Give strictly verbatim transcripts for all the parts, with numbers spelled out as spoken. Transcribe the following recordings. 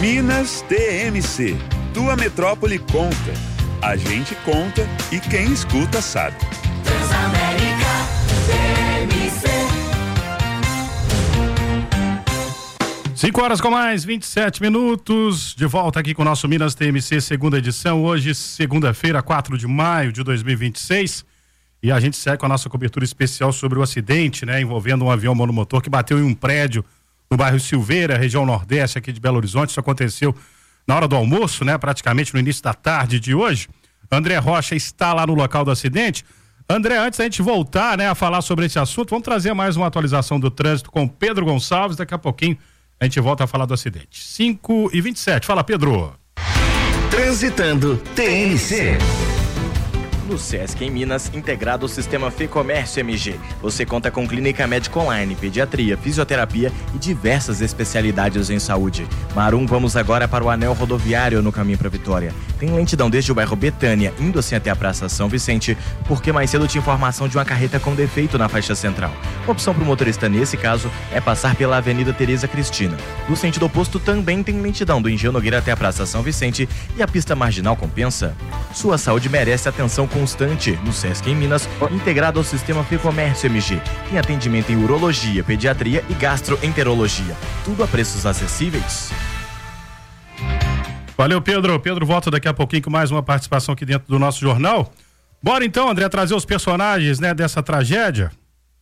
Minas T M C. Tua metrópole conta. A gente conta e quem escuta sabe. Transamérica T M C. cinco horas com mais vinte e sete minutos, de volta aqui com o nosso Minas T M C, segunda edição, hoje segunda-feira, quatro de maio de dois mil e vinte e seis, e a gente segue com a nossa cobertura especial sobre o acidente, né, envolvendo um avião monomotor que bateu em um prédio no bairro Silveira, região nordeste aqui de Belo Horizonte. Isso aconteceu na hora do almoço, né, praticamente no início da tarde de hoje. André Rocha está lá no local do acidente. André, antes da gente voltar, né, a falar sobre esse assunto, vamos trazer mais uma atualização do trânsito com Pedro Gonçalves, daqui a pouquinho a gente volta a falar do acidente. cinco e vinte e sete, fala Pedro. Transitando T M C. No Sesc em Minas, integrado ao sistema Fê-Comércio M G. Você conta com clínica médica online, pediatria, fisioterapia e diversas especialidades em saúde. Marum, vamos agora para o anel rodoviário no caminho para Vitória. Tem lentidão desde o bairro Betânia, indo assim até a Praça São Vicente, porque mais cedo tinha informação de uma carreta com defeito na faixa central. A opção para o motorista nesse caso é passar pela Avenida Tereza Cristina. No sentido oposto também tem lentidão do Engenho Nogueira até a Praça São Vicente e a pista marginal compensa. Sua saúde merece atenção constante. No Sesc em Minas, integrado ao sistema Fê-Comércio M G. Tem atendimento em urologia, pediatria e gastroenterologia. Tudo a preços acessíveis. Valeu, Pedro. Pedro volta daqui a pouquinho com mais uma participação aqui dentro do nosso jornal. Bora então, André, trazer os personagens, né, dessa tragédia.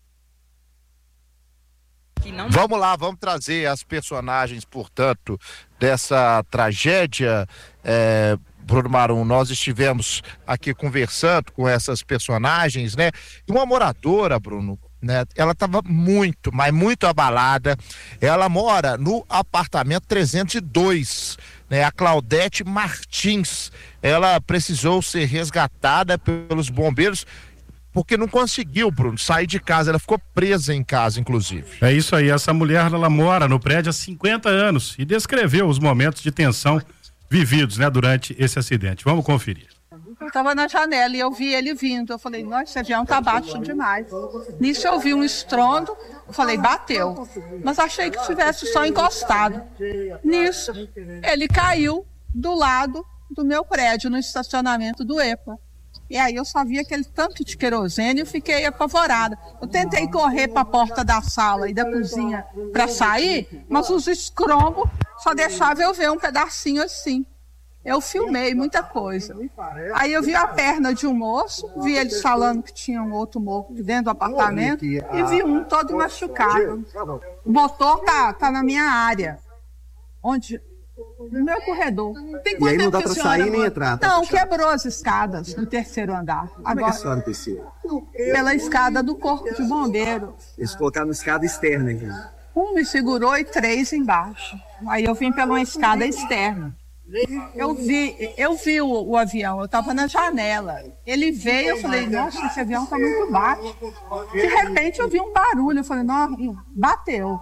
Vamos lá, vamos trazer as personagens, portanto, dessa tragédia. É... Bruno Marum, nós estivemos aqui conversando com essas personagens, né? E uma moradora, Bruno, né? Ela estava muito, mas muito abalada. Ela mora no apartamento trezentos e dois, né? A Claudete Martins. Ela precisou ser resgatada pelos bombeiros porque não conseguiu, Bruno, sair de casa. Ela ficou presa em casa, inclusive. É isso aí. Essa mulher, ela mora no prédio há cinquenta anos e descreveu os momentos de tensão vividos, né, durante esse acidente. Vamos conferir. Eu estava na janela e eu vi ele vindo. Eu falei, nossa, esse avião tá baixo demais. Nisso eu vi um estrondo, eu falei, bateu. Mas achei que tivesse só encostado. Nisso, ele caiu do lado do meu prédio, no estacionamento do EPA. E aí eu só vi aquele tanto de querosene e fiquei apavorada. Eu tentei correr para a porta da sala e da cozinha para sair, mas os escrombos só deixavam eu ver um pedacinho assim. Eu filmei muita coisa. Aí eu vi a perna de um moço, vi eles falando que tinha um outro morto dentro do apartamento e vi um todo machucado. O motor tá, tá na minha área, onde... no meu corredor. Tem e aí não dá pra sair nem entrar? Tá não, fechado. Quebrou as escadas no terceiro andar. Como Agora, é que a senhora desceu? Pela escada do corpo de bombeiro. Eles colocaram uma escada externa aqui. Um me segurou e três embaixo. Aí eu vim pela uma escada externa. Eu vi, eu vi o, o avião, eu estava na janela. Ele veio, eu falei, nossa, esse avião tá muito baixo. De repente eu vi um barulho, eu falei, nossa, bateu.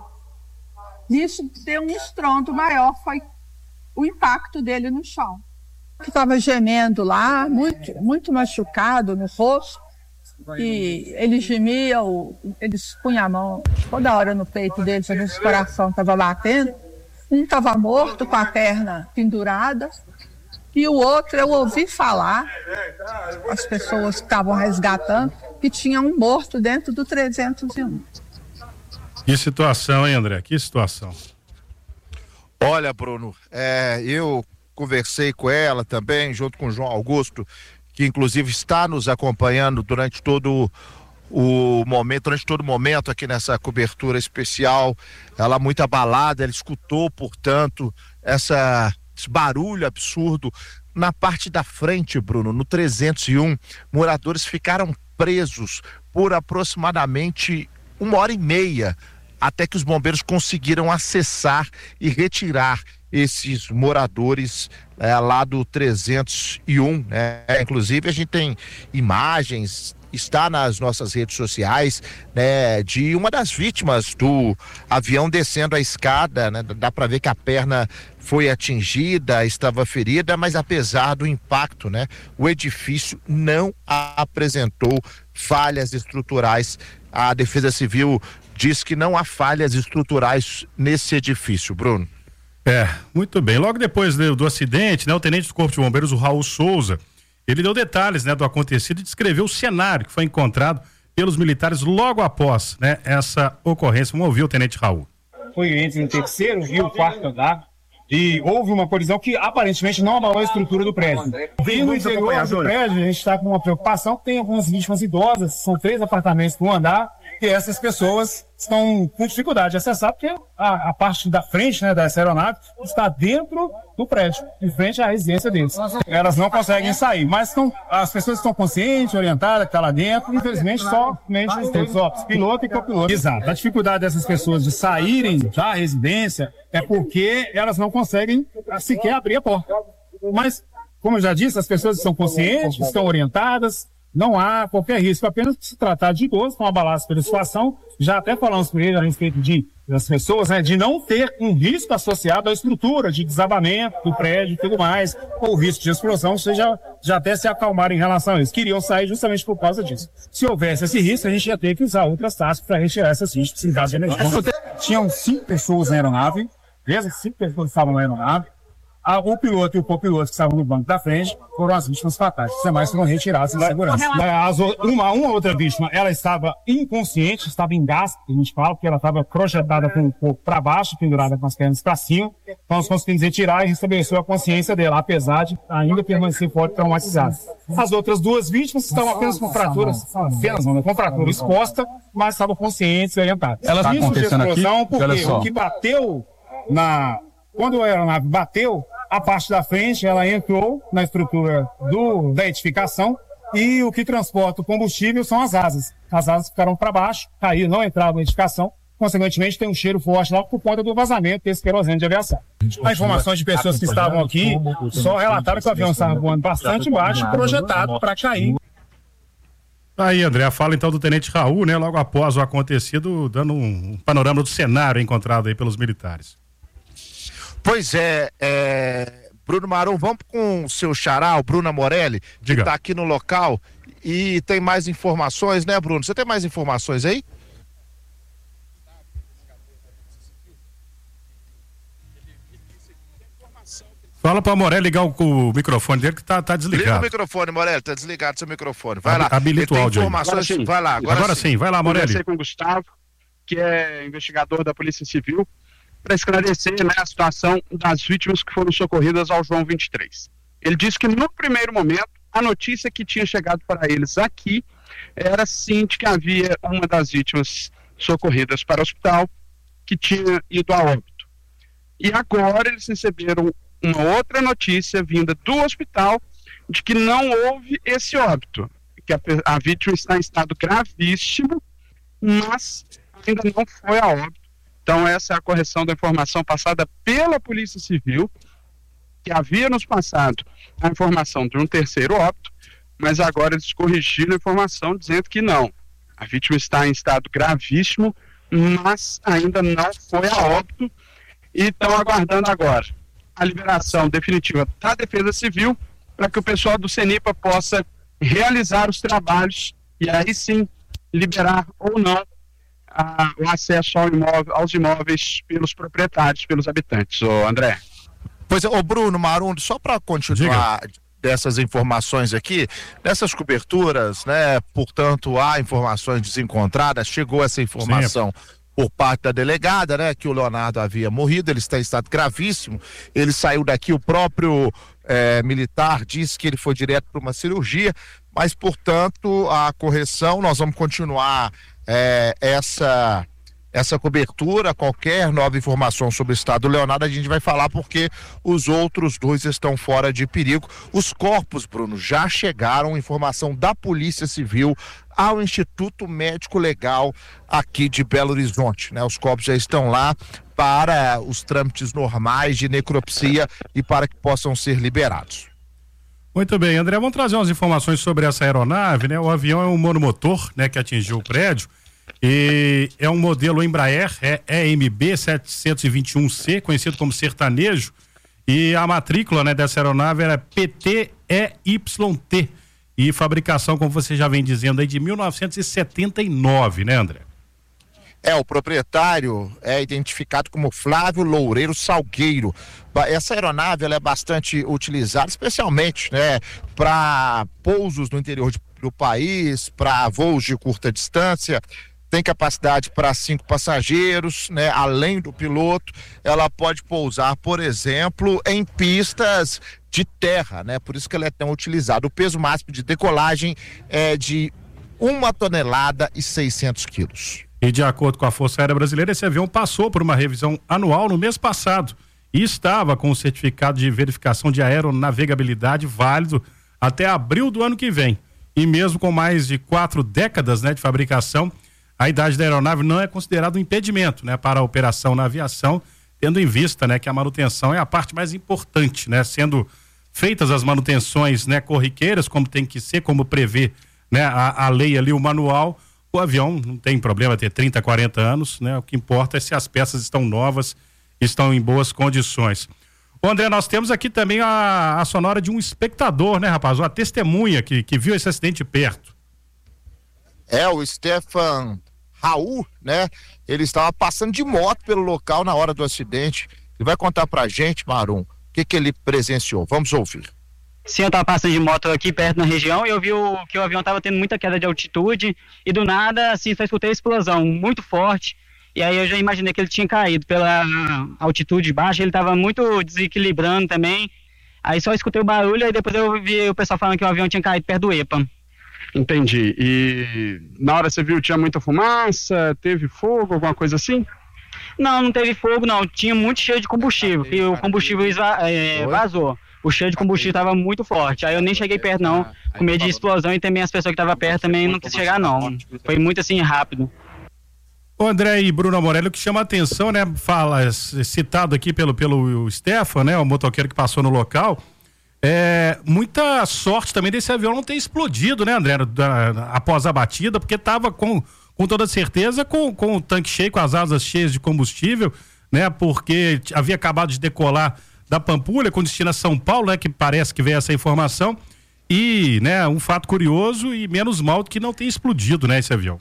Nisso deu um estrondo maior, foi o impacto dele no chão. Que estava gemendo lá, muito, muito machucado no rosto. E ele gemia, eles punham a mão toda hora no peito dele, para ver se o coração estava batendo. Um estava morto com a perna pendurada. E o outro, eu ouvi falar, as pessoas que estavam resgatando, que tinha um morto dentro do trezentos e um. Que situação, hein, André? Que situação. Olha, Bruno, é, eu conversei com ela também, junto com o João Augusto, que inclusive está nos acompanhando durante todo o momento, durante todo o momento aqui nessa cobertura especial. Ela muito abalada, ela escutou, portanto, essa, esse barulho absurdo. Na parte da frente, Bruno, no trezentos e um, moradores ficaram presos por aproximadamente uma hora e meia, até que os bombeiros conseguiram acessar e retirar esses moradores é, lá do trezentos e um, né? Inclusive a gente tem imagens, está nas nossas redes sociais, né, de uma das vítimas do avião descendo a escada, né? Dá para ver que a perna foi atingida, estava ferida, mas apesar do impacto, né, o edifício não apresentou falhas estruturais. A Defesa Civil diz que não há falhas estruturais nesse edifício, Bruno. É, muito bem. Logo depois do, do acidente, né, o tenente do Corpo de Bombeiros, o Raul Souza, ele deu detalhes, né, do acontecido e descreveu o cenário que foi encontrado pelos militares logo após, né, essa ocorrência. Vamos ouvir o tenente Raul. Foi entre o terceiro e o quarto andar e houve uma colisão que aparentemente não abalou a estrutura do prédio. E no interior do prédio a gente está com uma preocupação que tem algumas vítimas idosas, são três apartamentos por andar, e essas pessoas estão com dificuldade de acessar porque a, a parte da frente, né, dessa aeronave está dentro do prédio, em frente à residência deles. Elas não conseguem sair, mas estão, as pessoas estão conscientes, orientadas, que estão lá dentro, infelizmente somente os dois, ó, piloto e copiloto. Exato. A dificuldade dessas pessoas de saírem da residência é porque elas não conseguem sequer abrir a porta. Mas, como eu já disse, as pessoas estão conscientes, estão orientadas, não há qualquer risco, apenas se tratar de idosos, estão abalados pela situação. Já até falamos com ele a respeito de, das pessoas, né, de não ter um risco associado à estrutura, de desabamento do prédio e tudo mais, ou risco de explosão, ou seja, já até se acalmaram em relação a isso. Queriam sair justamente por causa disso. Se houvesse esse risco, a gente ia ter que usar outras taxas para retirar essas riscos em caso de energia. Tinham cinco pessoas na aeronave, beleza? Cinco pessoas estavam na aeronave. Ah, o piloto e o copiloto que estavam no banco da frente foram as vítimas fatais. Os demais foram retirados em segurança. As, uma, uma outra vítima, ela estava inconsciente, estava em gás, que a gente fala, porque ela estava projetada com o corpo para baixo, pendurada com as pernas para cima. Então nós conseguimos retirar e restabeleceu a consciência dela, apesar de ainda permanecer forte traumatizada. As outras duas vítimas estavam apenas com fraturas, apenas não, com fratura exposta, mas estavam conscientes e orientadas. Ela está acontecendo aqui, porque o que bateu na... Quando a aeronave bateu, a parte da frente, ela entrou na estrutura do, da edificação e o que transporta o combustível são as asas. As asas ficaram para baixo, caíram, não entraram na edificação. Consequentemente, tem um cheiro forte lá por conta do vazamento desse querosene de aviação. As informações de pessoas que estavam aqui só relataram que o avião estava voando bastante baixo, projetado para cair. Aí, André, a fala então do tenente Raul, né, logo após o acontecido, dando um panorama do cenário encontrado aí pelos militares. Pois é, é, Bruno Marum, vamos com o seu xará, o Bruno Morelli, que está aqui no local e tem mais informações, né, Bruno? Você tem mais informações aí? Fala para o Morelli ligar o, o microfone dele que tá, tá desligado. Liga o microfone, Morelli, tá desligado seu microfone. Vai lá. Habilita o áudio informações, aí. Vai lá, agora, agora sim. sim. Vai lá, Morelli. Conversei com o Gustavo, que é investigador da Polícia Civil, para esclarecer, né, a situação das vítimas que foram socorridas ao João vinte e três. Ele disse que no primeiro momento a notícia que tinha chegado para eles aqui era sim de que havia uma das vítimas socorridas para o hospital que tinha ido a óbito. E agora eles receberam uma outra notícia vinda do hospital de que não houve esse óbito, que a, a vítima está em estado gravíssimo, mas ainda não foi a óbito. Então essa é a correção da informação passada pela Polícia Civil, que havia nos passado a informação de um terceiro óbito, mas agora eles corrigiram a informação dizendo que não. A vítima está em estado gravíssimo, mas ainda não foi a óbito e estão aguardando agora a liberação definitiva da Defesa Civil para que o pessoal do CENIPA possa realizar os trabalhos e aí sim liberar ou não A, o acesso ao imóvel, aos imóveis pelos proprietários, pelos habitantes. Ô André. Pois é, ô Bruno Marum, só para continuar Diga. dessas informações aqui, dessas coberturas, né, portanto há informações desencontradas, chegou essa informação Sim. por parte da delegada, né, que o Leonardo havia morrido, ele está em estado gravíssimo, ele saiu daqui, o próprio é, militar disse que ele foi direto para uma cirurgia, mas portanto a correção, nós vamos continuar É, essa essa cobertura, qualquer nova informação sobre o estado do Leonardo, a gente vai falar porque os outros dois estão fora de perigo. Os corpos, Bruno, já chegaram, informação da Polícia Civil ao Instituto Médico Legal aqui de Belo Horizonte, né? Os corpos já estão lá para os trâmites normais de necropsia e para que possam ser liberados. Muito bem, André, vamos trazer umas informações sobre essa aeronave, né? O avião é um monomotor, né, que atingiu o prédio e é um modelo Embraer, é E M B setecentos e vinte e um C, conhecido como sertanejo, e a matrícula, né, dessa aeronave era P T E Y T e fabricação, como você já vem dizendo aí, de mil novecentos e setenta e nove, né, André? É, o proprietário é identificado como Flávio Loureiro Salgueiro. Essa aeronave ela é bastante utilizada, especialmente, né, para pousos no interior de, do país, para voos de curta distância. Tem capacidade para cinco passageiros, né? Além do piloto, ela pode pousar, por exemplo, em pistas de terra, né? Por isso que ela é tão utilizada. O peso máximo de decolagem é de uma tonelada e seiscentos quilos. E de acordo com a Força Aérea Brasileira, esse avião passou por uma revisão anual no mês passado e estava com o certificado de verificação de aeronavegabilidade válido até abril do ano que vem. E mesmo com mais de quatro décadas, né, de fabricação, a idade da aeronave não é considerado um impedimento, né, para a operação na aviação, tendo em vista, né, que a manutenção é a parte mais importante, né, sendo feitas as manutenções, né, corriqueiras, como tem que ser, como prevê, né, a, a lei ali, o manual. O avião não tem problema ter trinta, quarenta anos, né, o que importa é se as peças estão novas, estão em boas condições. Ô André, nós temos aqui também a, a sonora de um espectador, né, rapaz, uma testemunha que, que viu esse acidente de perto. É, o Stefan Raul, né? Ele estava passando de moto pelo local na hora do acidente. Ele vai contar pra gente, Marum, o que que ele presenciou. Vamos ouvir. Sim, eu estava passando de moto aqui perto na região e eu vi o, que o avião estava tendo muita queda de altitude e do nada, assim, só escutei a explosão muito forte e aí eu já imaginei que ele tinha caído pela altitude baixa, ele estava muito desequilibrando também, aí só escutei o barulho e depois eu vi o pessoal falando que o avião tinha caído perto do EPA. Entendi. E na hora você viu, tinha muita fumaça, teve fogo, alguma coisa assim? Não, não teve fogo não, tinha muito cheio de combustível, e o combustível esva- é, vazou. O cheiro de combustível estava muito forte, aí eu nem cheguei perto não, com medo de explosão e também as pessoas que estavam perto também não quis chegar não, foi muito assim rápido. O André e Bruno Morelli, o que chama a atenção, né, fala, citado aqui pelo, pelo Stefan, né, o motoqueiro que passou no local, é, muita sorte também desse avião não ter explodido, né, André, da, após a batida, porque estava com, com toda certeza com, com o tanque cheio, com as asas cheias de combustível, né, porque havia acabado de decolar da Pampulha com destino a São Paulo, né, que parece que veio essa informação, e, né, um fato curioso e menos mal que não tem explodido, né, esse avião.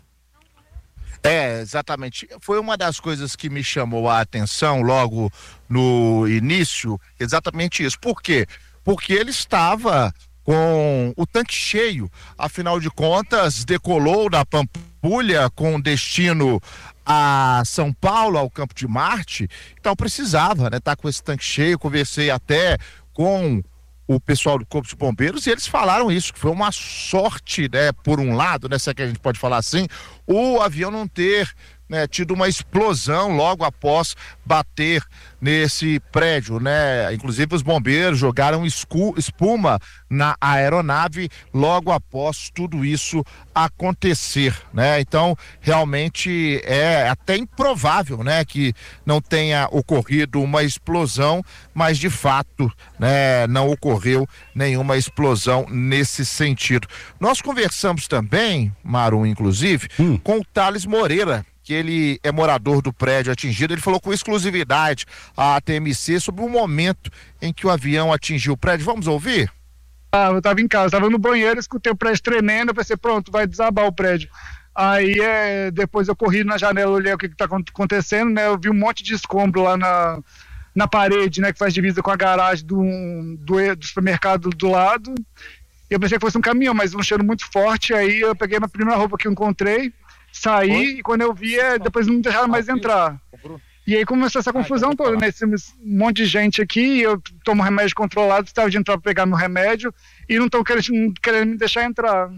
É, exatamente. Foi uma das coisas que me chamou a atenção logo no início, exatamente isso. Por quê? Porque ele estava com o tanque cheio, afinal de contas, decolou da Pampulha com destino a São Paulo, ao Campo de Marte, então precisava, né, tá com esse tanque cheio. Conversei até com o pessoal do Corpo de Bombeiros e eles falaram isso, que foi uma sorte, né, por um lado, né, se é que a gente pode falar assim, o avião não ter, né, tido uma explosão logo após bater nesse prédio, né? Inclusive os bombeiros jogaram escu, espuma na aeronave logo após tudo isso acontecer, né? Então realmente é até improvável, né, que não tenha ocorrido uma explosão, mas de fato, né, não ocorreu nenhuma explosão nesse sentido. Nós conversamos também, Marum, inclusive, hum. com o Thales Moreira, que ele é morador do prédio atingido. Ele falou com exclusividade à T M C sobre o momento em que o avião atingiu o prédio. Vamos ouvir? Ah, eu tava em casa, tava no banheiro, escutei o prédio tremendo, eu pensei, pronto, vai desabar o prédio. Aí é, depois eu corri na janela, olhei o que que tá acontecendo, né? Eu vi um monte de escombro lá na, na parede, né, que faz divisa com a garagem do, do, do supermercado do lado. Eu pensei que fosse um caminhão, mas um cheiro muito forte. Aí eu peguei a primeira roupa que eu encontrei, saí, Oi? e quando eu vi, é, depois não me deixaram mais entrar. E aí começou essa confusão toda, né? Esse monte de gente aqui, eu tomo remédio controlado, estava de entrar para pegar meu remédio e não estão querendo, querendo me deixar entrar.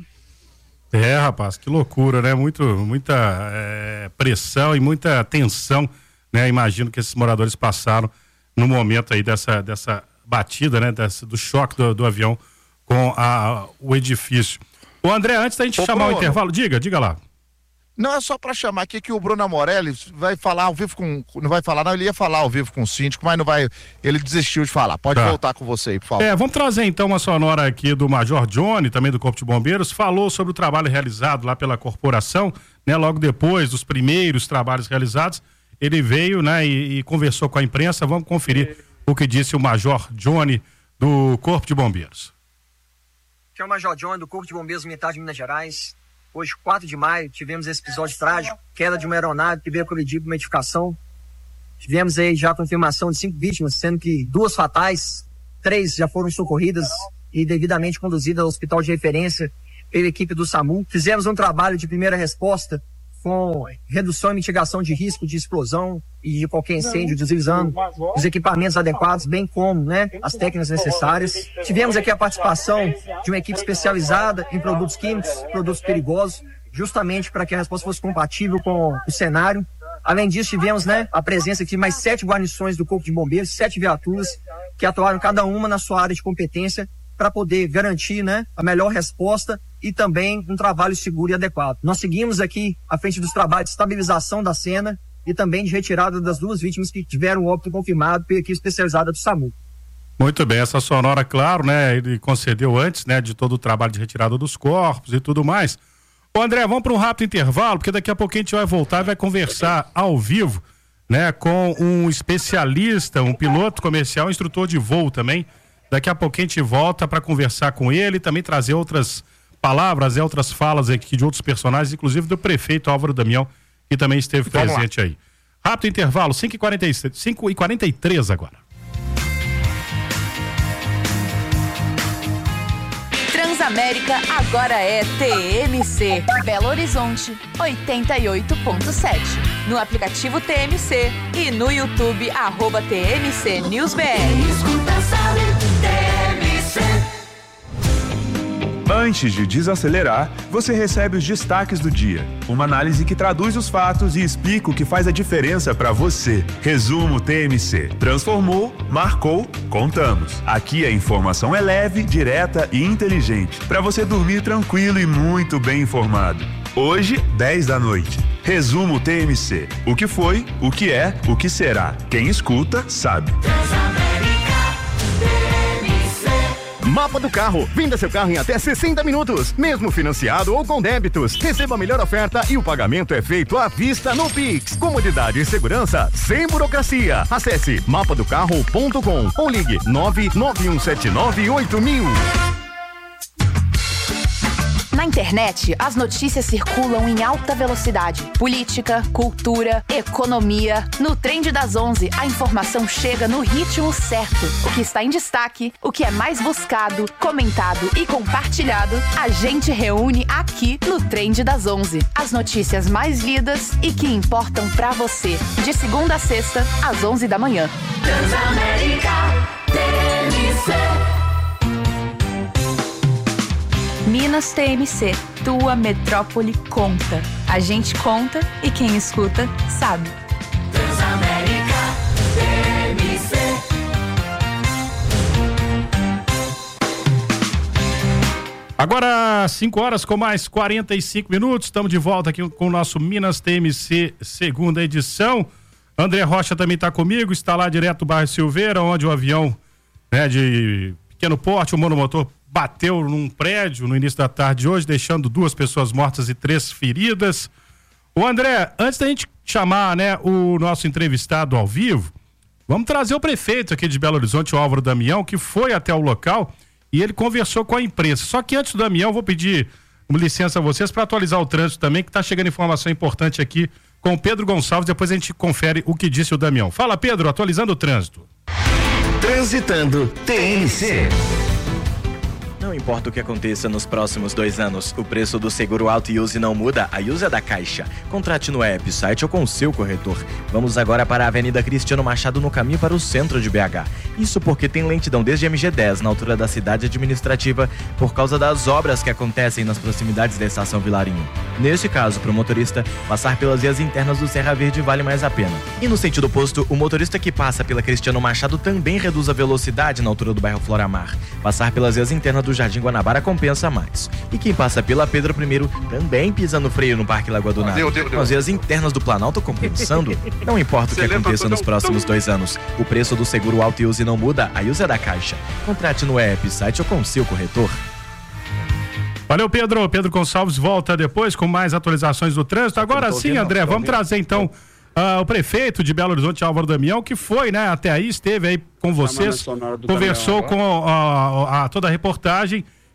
É, rapaz, que loucura, né? Muito, muita é, pressão e muita tensão, né? Imagino que esses moradores passaram no momento aí dessa, dessa batida, né? Dessa, do choque do, do avião com a, o edifício. Ô André, antes da gente Ô, chamar Bruno. o intervalo, diga, diga lá. Não, é só para chamar aqui que o Bruno Morelli vai falar ao vivo com... Não vai falar, não, ele ia falar ao vivo com o síndico, mas não vai... Ele desistiu de falar. Pode tá. voltar com você aí, por favor. É, vamos trazer então uma sonora aqui do Major Johnny, também do Corpo de Bombeiros, falou sobre o trabalho realizado lá pela corporação, né? Logo depois dos primeiros trabalhos realizados, ele veio, né, e, e conversou com a imprensa. Vamos conferir o que disse o Major Johnny do Corpo de Bombeiros. Aqui é o Major Johnny do Corpo de Bombeiros Militar de Minas Gerais. hoje, quatro de maio, tivemos esse episódio trágico, queda de uma aeronave que veio colidir por uma edificação. Tivemos aí já a confirmação de cinco vítimas, sendo que duas fatais, três já foram socorridas e devidamente conduzidas ao hospital de referência pela equipe do SAMU. Fizemos um trabalho de primeira resposta com redução e mitigação de risco de explosão e de qualquer incêndio, utilizando os equipamentos adequados, bem como, né, as técnicas necessárias. Tivemos aqui a participação de uma equipe especializada em produtos químicos, produtos perigosos, justamente para que a resposta fosse compatível com o cenário. Além disso, tivemos, né, a presença aqui de mais sete guarnições do Corpo de Bombeiros, sete viaturas que atuaram cada uma na sua área de competência para poder garantir, né, a melhor resposta e também um trabalho seguro e adequado. Nós seguimos aqui à frente dos trabalhos de estabilização da cena e também de retirada das duas vítimas que tiveram óbito confirmado pela equipe especializada do SAMU. Muito bem, essa sonora, claro, né, ele concedeu antes, né, de todo o trabalho de retirada dos corpos e tudo mais. Ô André, vamos para um rápido intervalo, porque daqui a pouquinho a gente vai voltar e vai conversar ao vivo, né, com um especialista, um piloto comercial, um instrutor de voo também. Daqui a pouquinho a gente volta para conversar com ele e também trazer outras palavras e outras falas aqui de outros personagens, inclusive do prefeito Álvaro Damião, que também esteve Vamos presente lá. aí. Rápido intervalo, cinco e quarenta e seis, cinco e quarenta e três agora. Transamérica agora é T M C. Belo Horizonte, oitenta e oito ponto sete. No aplicativo T M C e no YouTube, arroba T M C News B R. Escuta, sabe, T M C. Antes de desacelerar, você recebe os destaques do dia. Uma análise que traduz os fatos e explica o que faz a diferença para você. Resumo T M C. Transformou, marcou, contamos. Aqui a informação é leve, direta e inteligente, para você dormir tranquilo e muito bem informado. Hoje, dez da noite. Resumo T M C. O que foi, o que é, o que será. Quem escuta, sabe. Mapa do Carro. Venda seu carro em até sessenta minutos, mesmo financiado ou com débitos. Receba a melhor oferta e o pagamento é feito à vista no Pix. Comodidade e segurança sem burocracia. Acesse mapa do carro ponto com ou ligue nove nove um sete nove oito mil. Na internet, as notícias circulam em alta velocidade. Política, cultura, economia. No Trend das onze, a informação chega no ritmo certo. O que está em destaque, o que é mais buscado, comentado e compartilhado, a gente reúne aqui no Trend das onze. As notícias mais lidas e que importam pra você. De segunda a sexta, às onze da manhã. Transamérica T M C. Minas T M C, tua metrópole conta. A gente conta e quem escuta sabe. Transamérica T M C. Agora, cinco horas com mais quarenta e cinco minutos, estamos de volta aqui com o nosso Minas T M C, segunda edição. André Rocha também está comigo, está lá direto do bairro Silveira, onde o avião, né, de pequeno porte, o monomotor, bateu num prédio no início da tarde de hoje, deixando duas pessoas mortas e três feridas. O André, antes da gente chamar, né, o nosso entrevistado ao vivo, vamos trazer o prefeito aqui de Belo Horizonte, o Álvaro Damião, que foi até o local e ele conversou com a imprensa. Só que antes do Damião, vou pedir licença a vocês para atualizar o trânsito também, que está chegando informação importante aqui com o Pedro Gonçalves, depois a gente confere o que disse o Damião. Fala, Pedro, atualizando o trânsito. Transitando T M C. Não importa o que aconteça nos próximos dois anos, o preço do seguro auto e use não muda, a use é da Caixa. Contrate no app, site ou com o seu corretor. Vamos agora para a Avenida Cristiano Machado, no caminho para o centro de B H. Isso porque tem lentidão desde M G dez, na altura da cidade administrativa, por causa das obras que acontecem nas proximidades da estação Vilarinho. Neste caso, para o motorista, passar pelas vias internas do Serra Verde vale mais a pena. E no sentido oposto, o motorista que passa pela Cristiano Machado também reduz a velocidade na altura do bairro Floramar. Passar pelas vias internas do Jardim Guanabara compensa mais. E quem passa pela Pedro I também pisa no freio no Parque Lagoa do Nada. Com as vias internas do Planalto compensando, não importa o que aconteça nos próximos dois anos, o preço do seguro auto e use não muda, a use é da Caixa. Contrate no app, site ou com seu corretor. Valeu, Pedro. Pedro Gonçalves volta depois com mais atualizações do trânsito. Agora sim, André, vamos trazer então Uh, o prefeito de Belo Horizonte, Álvaro Damião, que foi, né, até aí, esteve aí com vocês, conversou com a, a, a, toda a reportagem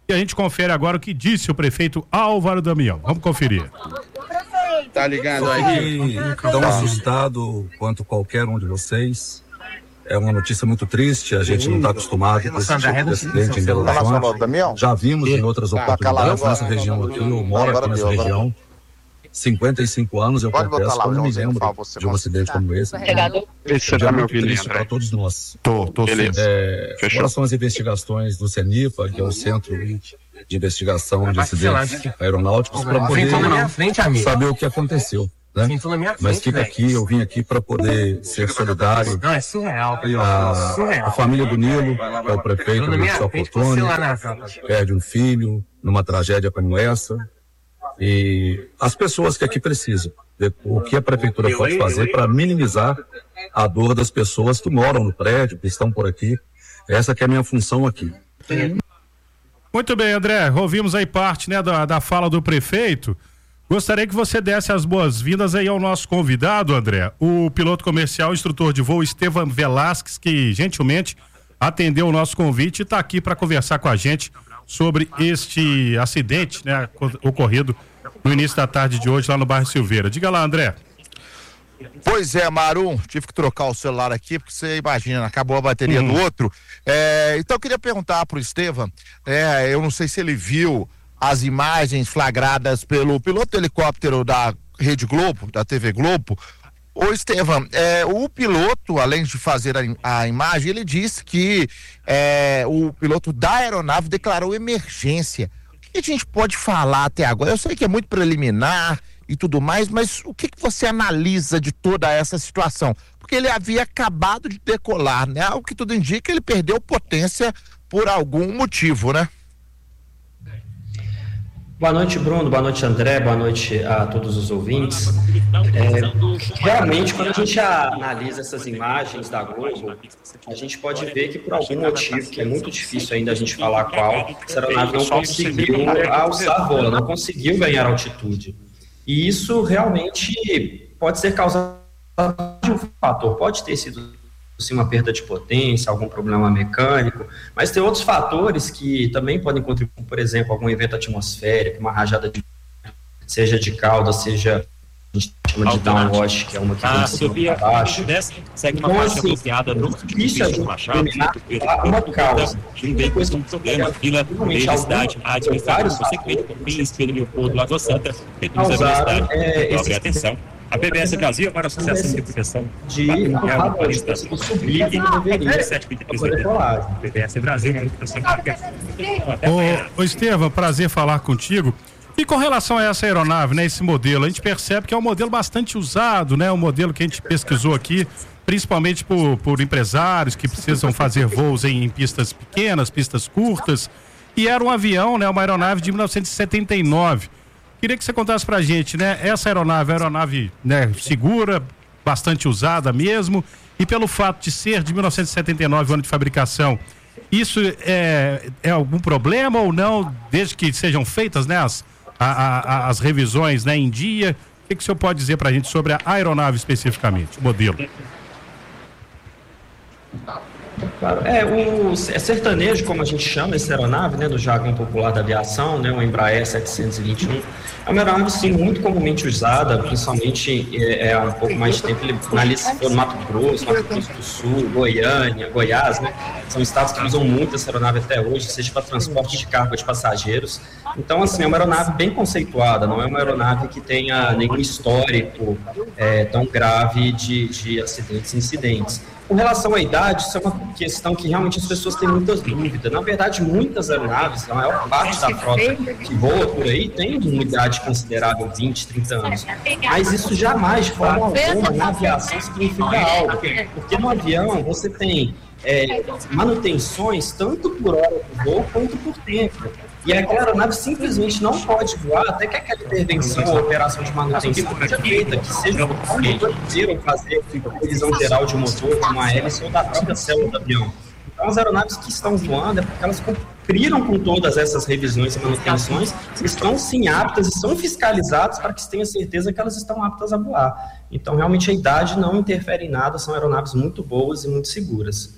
E a gente confere agora o que disse o prefeito Álvaro Damião. Vamos conferir. Tá ligado aí? Tão assustado quanto qualquer um de vocês. É uma notícia muito triste, a gente não está acostumado com esse tipo de acidente em Belo Horizonte. Já vimos em outras oportunidades nessa região aqui, eu moro aqui nessa região. cinquenta e cinco anos, eu confesso que eu não me lembro de um acidente como esse. Você tá me ouvindo, André? Para todos nós. Tô, tô sim. É, agora são as investigações do CENIPA, que é o Centro de Investigação de Acidentes Aeronáuticos, para poder saber o que aconteceu. Né? Mas fica aqui, eu vim aqui para poder ser solidário. Não, é surreal. A, surreal. a família do Nilo, que é o prefeito do São Fortune, perde um filho numa tragédia como essa. E as pessoas que aqui precisam, o que a prefeitura pode fazer para minimizar a dor das pessoas que moram no prédio, que estão por aqui. Essa que é a minha função aqui. Muito bem, André, ouvimos aí parte, né, da, da fala do prefeito. Gostaria que você desse as boas-vindas aí ao nosso convidado, André, o piloto comercial e instrutor de voo Estevam Velasquez, que gentilmente atendeu o nosso convite e está aqui para conversar com a gente sobre este acidente, né, ocorrido no início da tarde de hoje lá no bairro Silveira. Diga lá, André. Pois é, Marum, tive que trocar o celular aqui, porque você imagina, acabou a bateria uhum. do outro. É, então eu queria perguntar pro Estevam, é, eu não sei se ele viu as imagens flagradas pelo piloto do helicóptero da Rede Globo, da T V Globo. Ô Estevam, é, o piloto, além de fazer a, a imagem, ele disse que é, o piloto da aeronave declarou emergência. O que a gente pode falar até agora? Eu sei que é muito preliminar e tudo mais, mas o que, que você analisa de toda essa situação? Porque ele havia acabado de decolar, né? Algo que tudo indica, ele perdeu potência por algum motivo, né? Boa noite, Bruno. Boa noite, André. Boa noite a todos os ouvintes. É, realmente, quando a gente analisa essas imagens da Globo, a gente pode ver que por algum motivo, que é muito difícil ainda a gente falar qual, essa aeronave não conseguiu alçar voo, não conseguiu ganhar altitude. E isso realmente pode ser causado de um fator, pode ter sido sim, uma perda de potência, algum problema mecânico, mas tem outros fatores que também podem contribuir, por exemplo, algum evento atmosférico, uma rajada de seja de cauda, seja a gente chama de downwash, que é uma que ah, vem para baixo. Segue uma então, faixa assim, bloqueada no isso é determinar uma causa. Depois de um problema, fila, universidade, a administração, consequentemente, por Pins, pelo Leopoldo, Lagoa Santa, Petros da Universidade. É, Dobre atenção. A B B S Brasil para a Associação de Proteção de radarista subir e deveria a B B S Brasil. Ô, ô Estevam, prazer falar contigo. E com relação a essa aeronave, né, esse modelo, a gente percebe que é um modelo bastante usado, né, um modelo que a gente pesquisou aqui, principalmente por, por empresários que precisam fazer voos em, em pistas pequenas, pistas curtas, e era um avião, né, uma aeronave de mil novecentos e setenta e nove. Queria que você contasse pra gente, né, essa aeronave, é aeronave, né, segura, bastante usada mesmo, e pelo fato de ser de mil novecentos e setenta e nove, ano de fabricação, isso é, é algum problema ou não, desde que sejam feitas, né, as, a, a, as revisões, né, em dia? O que, que o senhor pode dizer pra gente sobre a aeronave especificamente, o modelo? Claro, é o é sertanejo, como a gente chama essa aeronave, né, do jargão popular da aviação, né, o Embraer setecentos e vinte e um. É uma aeronave, sim, muito comumente usada, principalmente é, é, há um pouco mais de tempo, ele analisa se for no Mato Grosso, Mato Grosso do Sul, Goiânia, Goiás, né, são estados que usam muito essa aeronave até hoje, seja para transporte de carga de passageiros. Então, assim, é uma aeronave bem conceituada, não é uma aeronave que tenha nenhum histórico é, tão grave de, de acidentes e incidentes. Com relação à idade, isso é uma questão que realmente as pessoas têm muitas dúvidas. Na verdade, muitas aeronaves, a maior parte da frota que voa por aí tem uma idade considerável, vinte, trinta anos. Mas isso jamais, de forma alguma, na aviação significa algo. Porque no avião você tem é, manutenções tanto por hora do voo quanto por tempo. E aquela aeronave simplesmente não pode voar até que aquela intervenção ou operação de manutenção seja feita, que seja possível fazer a revisão geral de um motor, de uma hélice ou da própria célula do avião. Então, as aeronaves que estão voando é porque elas cumpriram com todas essas revisões e manutenções, estão sim aptas e são fiscalizadas para que se tenha certeza que elas estão aptas a voar. Então, realmente, a idade não interfere em nada, são aeronaves muito boas e muito seguras.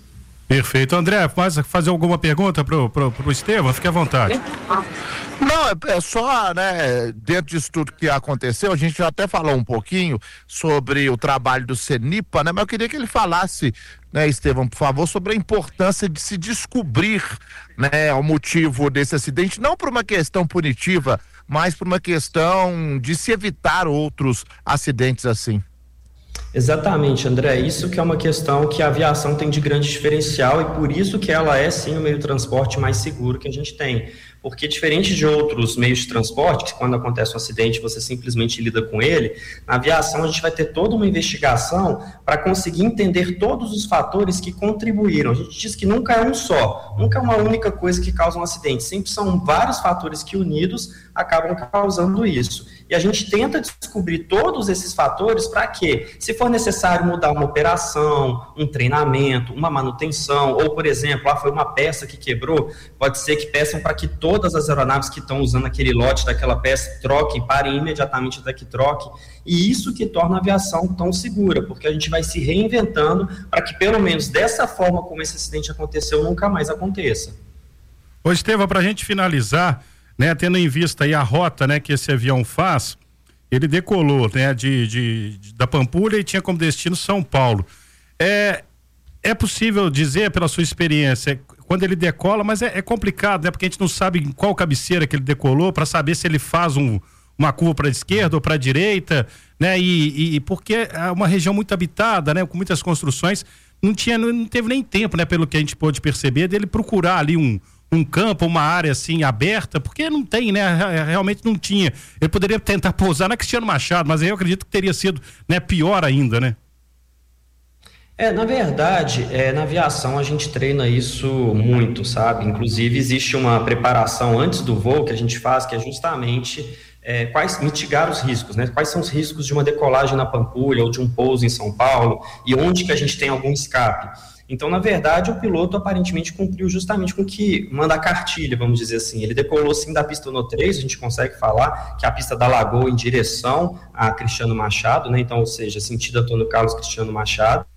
Perfeito. André, faz, fazer alguma pergunta pro, pro, pro Estevão? Fique à vontade. Não, é, é só, né, dentro disso tudo que aconteceu, a gente já até falou um pouquinho sobre o trabalho do CENIPA, né, mas eu queria que ele falasse, né, Estevão, por favor, sobre a importância de se descobrir, né, o motivo desse acidente, não por uma questão punitiva, mas por uma questão de se evitar outros acidentes assim. Exatamente, André, isso que é uma questão que a aviação tem de grande diferencial e por isso que ela é sim o meio de transporte mais seguro que a gente tem, porque diferente de outros meios de transporte, que quando acontece um acidente você simplesmente lida com ele, na aviação a gente vai ter toda uma investigação para conseguir entender todos os fatores que contribuíram. A gente diz que nunca é um só, nunca é uma única coisa que causa um acidente, sempre são vários fatores que unidos acabam causando isso. E a gente tenta descobrir todos esses fatores para que, se for necessário mudar uma operação, um treinamento, uma manutenção, ou, por exemplo, ah, foi uma peça que quebrou, pode ser que peçam para que todas as aeronaves que estão usando aquele lote daquela peça troquem, parem imediatamente até que troque. E isso que torna a aviação tão segura, porque a gente vai se reinventando para que, pelo menos dessa forma como esse acidente aconteceu, nunca mais aconteça. Ô, Estevão, para a gente finalizar, né, tendo em vista aí a rota, né, que esse avião faz, ele decolou, né, de, de, de da Pampulha e tinha como destino São Paulo. É, é possível dizer, pela sua experiência, quando ele decola, mas é, é complicado, né, porque a gente não sabe em qual cabeceira que ele decolou, para saber se ele faz um, uma curva para a esquerda ou para a direita, né, e, e porque é uma região muito habitada, né, com muitas construções, não tinha, não teve nem tempo, né, pelo que a gente pôde perceber, dele procurar ali um um campo, uma área assim aberta, porque não tem, né? Realmente não tinha. Ele poderia tentar pousar na Cristiano Machado, mas aí eu acredito que teria sido, né, pior ainda, né? É, na verdade, é, na aviação a gente treina isso muito, sabe? Inclusive existe uma preparação antes do voo que a gente faz, que é justamente é, quais, mitigar os riscos, né? Quais são os riscos de uma decolagem na Pampulha ou de um pouso em São Paulo e onde que a gente tem algum escape. Então, na verdade, o piloto aparentemente cumpriu justamente com o que manda a cartilha, vamos dizer assim. Ele decolou sim da pista no três, a gente consegue falar que a pista da Lagoa em direção a Cristiano Machado, né? Então, ou seja, sentido Antônio Carlos Cristiano Machado.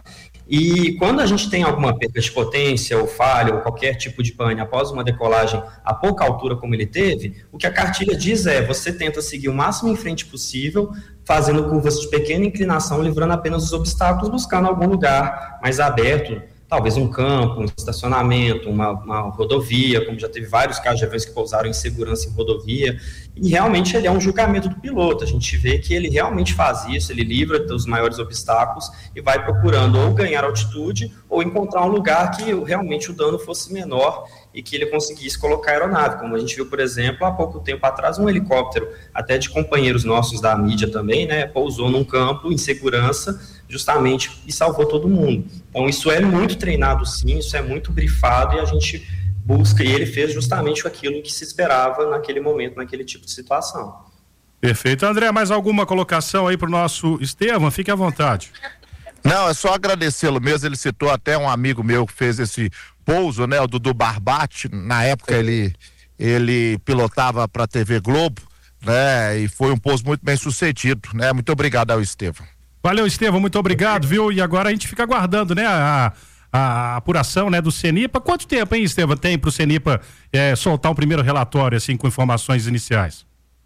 E quando a gente tem alguma perda de potência ou falha ou qualquer tipo de pane após uma decolagem a pouca altura como ele teve, o que a cartilha diz é, você tenta seguir o máximo em frente possível, fazendo curvas de pequena inclinação, livrando apenas os obstáculos, buscando algum lugar mais aberto, talvez um campo, um estacionamento, uma, uma rodovia, como já teve vários casos de aviões que pousaram em segurança em rodovia, e realmente ele é um julgamento do piloto, a gente vê que ele realmente faz isso, ele livra dos maiores obstáculos e vai procurando ou ganhar altitude ou encontrar um lugar que realmente o dano fosse menor e que ele conseguisse colocar a aeronave, como a gente viu, por exemplo, há pouco tempo atrás, um helicóptero, até de companheiros nossos da mídia também, né, pousou num campo em segurança, justamente, e salvou todo mundo. Então, isso é muito treinado sim, isso é muito brifado, e a gente busca, e ele fez justamente aquilo que se esperava naquele momento, naquele tipo de situação. Perfeito. André, mais alguma colocação aí para o nosso Estevão? Fique à vontade. Não, é só agradecê-lo mesmo, ele citou até um amigo meu que fez esse pouso, né, o Dudu Barbati, na época ele, ele pilotava para a T V Globo, né, e foi um pouso muito bem sucedido, né, muito obrigado ao Estevão. Valeu, Estevão, muito obrigado, viu, e agora a gente fica aguardando, né, a, a apuração, né, do CENIPA. Quanto tempo, hein, Estevão, tem pro CENIPA é, soltar um primeiro relatório, assim, com informações iniciais?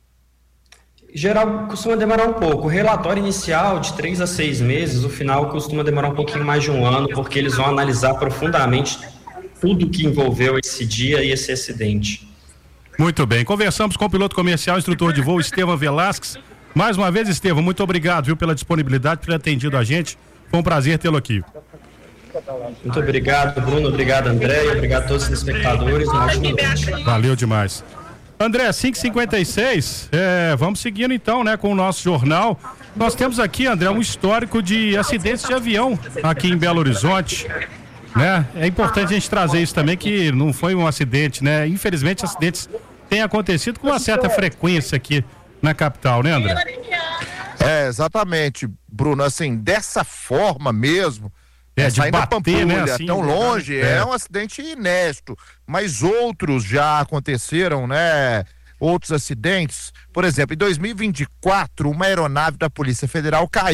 Em geral, costuma demorar um pouco. O relatório inicial, de três a seis meses, o final costuma demorar um pouquinho mais de um ano, porque eles vão analisar profundamente tudo que envolveu esse dia e esse acidente. Muito bem, conversamos com o piloto comercial, instrutor de voo, Estevão Velasquez. Mais uma vez, Estevão, muito obrigado, viu, pela disponibilidade, por ter atendido a gente. Foi um prazer tê-lo aqui. Muito obrigado, Bruno. Obrigado, André. Obrigado a todos os espectadores. Valeu demais. André, cinco e cinquenta e seis, é, vamos seguindo então, né, com o nosso jornal. Nós temos aqui, André, um histórico de acidentes de avião aqui em Belo Horizonte, né? É importante a gente trazer isso também, que não foi um acidente, né? Infelizmente, acidentes têm acontecido com uma certa frequência aqui na capital, né, André? É, exatamente, Bruno, assim, dessa forma mesmo, é, de saindo bater, da Pampulha, né, assim, tão longe, é. é um acidente inédito, mas outros já aconteceram, né, outros acidentes. Por exemplo, em dois mil e vinte e quatro, uma aeronave da Polícia Federal caiu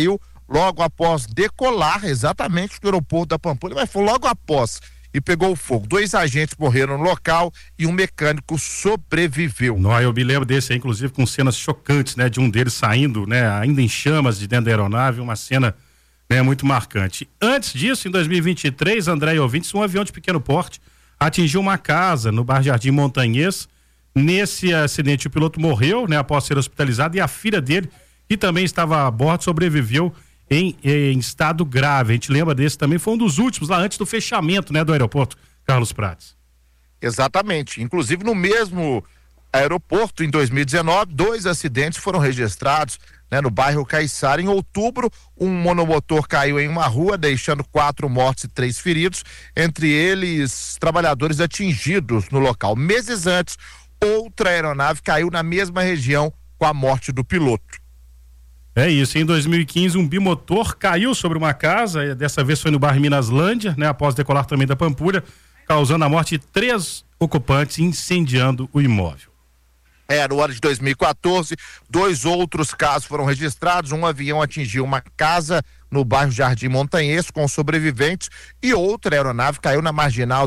logo após decolar exatamente do aeroporto da Pampulha, mas foi logo após e pegou fogo. Dois agentes morreram no local e um mecânico sobreviveu. Não, eu me lembro desse aí, inclusive com cenas chocantes, né, de um deles saindo, né, ainda em chamas de dentro da aeronave, uma cena, né, muito marcante. Antes disso, em dois mil e vinte e três, André e ouvintes, um avião de pequeno porte atingiu uma casa no bairro Jardim Montanhês. Nesse acidente, o piloto morreu, né, após ser hospitalizado, e a filha dele, que também estava a bordo, sobreviveu Em, em estado grave. A gente lembra desse também, foi um dos últimos lá antes do fechamento, né, do aeroporto Carlos Prates. Exatamente, inclusive no mesmo aeroporto em dois mil e dezenove, dois acidentes foram registrados, né, no bairro Caiçara. Em outubro, um monomotor caiu em uma rua, deixando quatro mortos e três feridos, entre eles trabalhadores atingidos no local. Meses antes, outra aeronave caiu na mesma região com a morte do piloto. É isso, em dois mil e quinze um bimotor caiu sobre uma casa, dessa vez foi no bairro Minaslândia, né, após decolar também da Pampulha, causando a morte de três ocupantes, incendiando o imóvel. É, no ano de dois mil e quatorze, dois outros casos foram registrados. Um avião atingiu uma casa no bairro Jardim Montanhês com sobreviventes e outra aeronave caiu na marginal